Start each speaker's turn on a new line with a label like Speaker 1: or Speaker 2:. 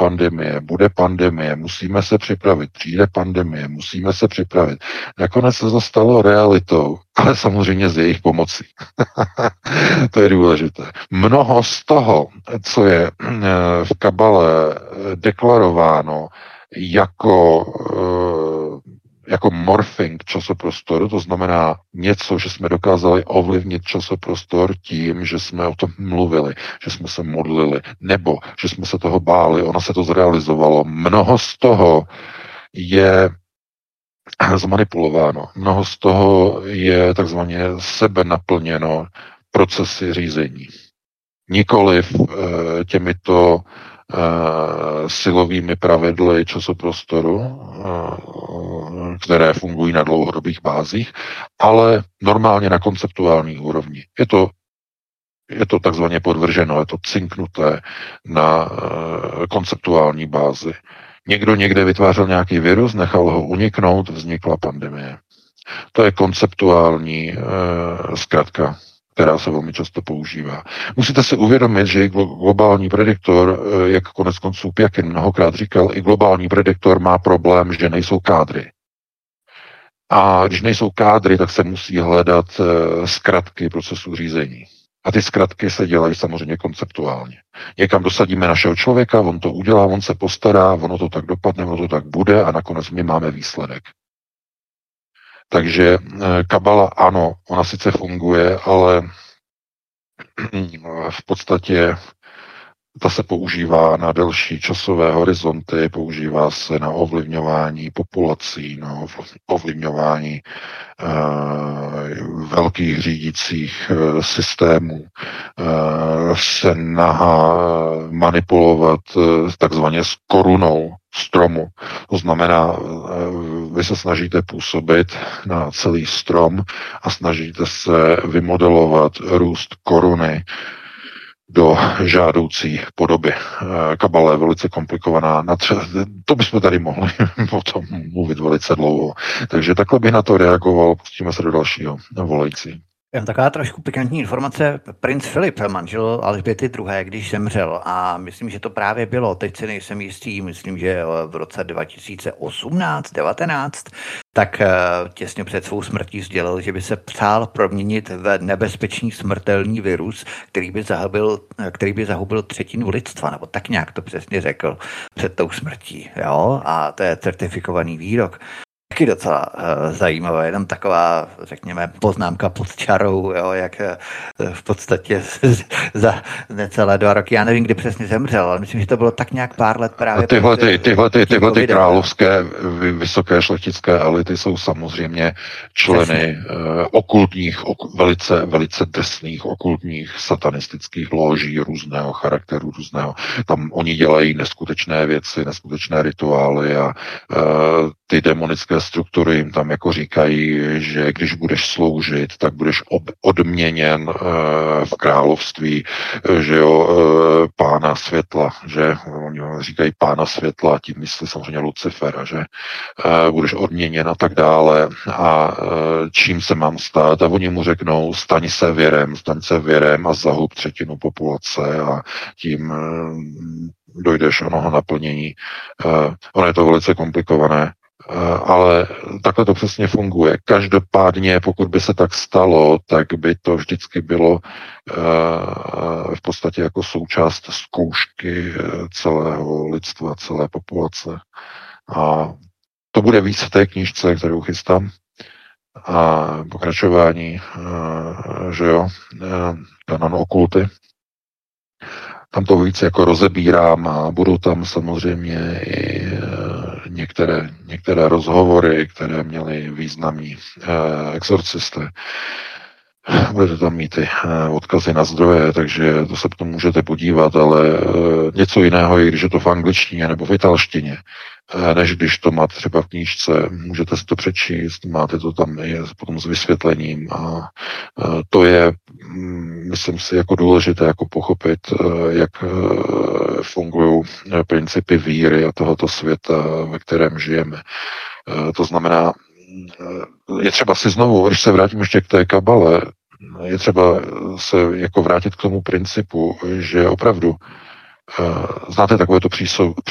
Speaker 1: bude pandemie, musíme se připravit, přijde pandemie, musíme se připravit. Nakonec se to stalo realitou, ale samozřejmě s jejich pomocí. To je důležité. Mnoho z toho, co je v kabale deklarováno jako morphing časoprostoru, to znamená něco, že jsme dokázali ovlivnit časoprostor tím, že jsme o tom mluvili, že jsme se modlili, nebo že jsme se toho báli, ono se to zrealizovalo. Mnoho z toho je zmanipulováno, mnoho z toho je takzvaně sebenaplněno procesy řízení. Nikoliv těmito silovými pravidly časoprostoru, které fungují na dlouhodobých bázích, ale normálně na konceptuální úrovni. Je to takzvaně podvrženo, je to cinknuté na konceptuální bázi. Někdo někde vytvářel nějaký virus, nechal ho uniknout, vznikla pandemie. To je konceptuální zkratka, která se velmi často používá. Musíte si uvědomit, že i globální prediktor, jak konec konců Pjakin mnohokrát říkal, i globální prediktor má problém, že nejsou kádry. A když nejsou kádry, tak se musí hledat zkratky procesu řízení. A ty zkratky se dělají samozřejmě konceptuálně. Někam dosadíme našeho člověka, on to udělá, on se postará, ono to tak dopadne, ono to tak bude a nakonec my máme výsledek. Takže kabala, ano, ona sice funguje, ale v podstatě ta se používá na delší časové horizonty, používá se na ovlivňování populací, na ovlivňování velkých řídících systémů, snaha manipulovat takzvaně s korunou stromu. To znamená, vy se snažíte působit na celý strom a snažíte se vymodelovat růst koruny do žádoucí podoby. Kabala je velice komplikovaná. To bychom tady mohli o tom mluvit velice dlouho. Takže takhle bych na to reagoval. Pustíme se do dalšího volající.
Speaker 2: Taková trošku pikantní informace. Princ Filip, manžel Alžběty II., když zemřel, a myslím, že to právě bylo, teď si nejsem jistý, myslím, že v roce 2018-19, tak těsně před svou smrtí sdělil, že by se přál proměnit v nebezpečný smrtelný virus, který by zahubil třetinu lidstva, nebo tak nějak to přesně řekl před tou smrtí. Jo? A to je certifikovaný výrok. Taky docela zajímavé, jenom taková, řekněme, poznámka pod čarou, jo, jak v podstatě za necelé 2 roky, já nevím, kdy přesně zemřel, ale myslím, že to bylo tak nějak pár let právě.
Speaker 1: Tyhle královské vysoké šlechtické elity jsou samozřejmě členy okultních, velice drsných okultních satanistických loží různého charakteru, různého. Tam oni dělají neskutečné věci, neskutečné rituály a ty demonické struktury jim tam jako říkají, že když budeš sloužit, tak budeš odměněn v království, že jo, pána světla, že oni říkají pána světla, tím myslí samozřejmě Lucifera, že budeš odměněn a tak dále a čím se mám stát a oni mu řeknou, staň se věrem a zahub třetinu populace a tím dojdeš onoho naplnění. Ono je to velice komplikované, ale takhle to přesně funguje. Každopádně, pokud by se tak stalo, tak by to vždycky bylo v podstatě jako součást zkoušky celého lidstva, celé populace. A to bude víc v té knížce, kterou chystám. A pokračování, že jo, kanon okulty. Tam to víc jako rozebírám a budou tam samozřejmě i některé rozhovory, které měly významní exorcisty. Budete tam mít ty odkazy na zdroje, takže to se potom můžete podívat, ale něco jiného je, když je to v angličtině nebo v italštině, než když to máte třeba v knížce, můžete si to přečíst, máte to tam i potom s vysvětlením a to je, myslím si, jako důležité jako pochopit, jak fungují principy víry a tohoto světa, ve kterém žijeme. To znamená, je třeba si znovu, když se vrátím ještě k té kabale, je třeba se jako vrátit k tomu principu, že opravdu znáte takovéto